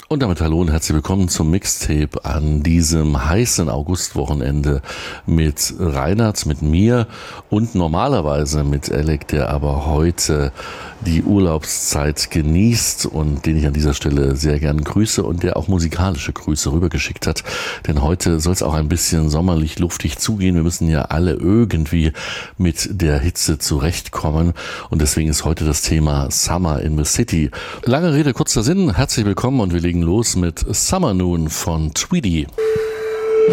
Und damit hallo und herzlich willkommen zum Mixtape an diesem heißen Augustwochenende mit Reinhard, mit mir und normalerweise mit Alec, der aber heute die Urlaubszeit genießt und den ich an dieser Stelle sehr gern grüße und der auch musikalische Grüße rübergeschickt hat. Denn heute soll es auch ein bisschen sommerlich luftig zugehen. Wir müssen ja alle irgendwie mit der Hitze zurechtkommen und deswegen ist heute das Thema Summer in the City. Lange Rede, kurzer Sinn. Herzlich willkommen und wir legen los mit Summer Noon von Tweedy.